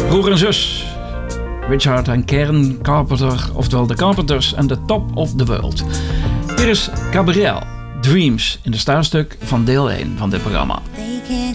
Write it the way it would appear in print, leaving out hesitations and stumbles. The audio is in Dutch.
Broer en zus. Richard en Karen Carpenter, oftewel de Carpenters en The Top of the World. Hier is Gabrielle, Dreams, in de startstuk van deel 1 van dit programma. They can't